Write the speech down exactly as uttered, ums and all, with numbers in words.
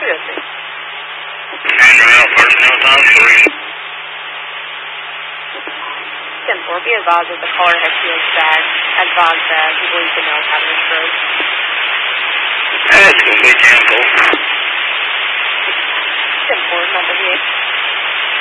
three oh three. Andrew, personnel time three. ten four, be advised that the caller has field bag. Advised that he believes the male is having a stroke. That's going to be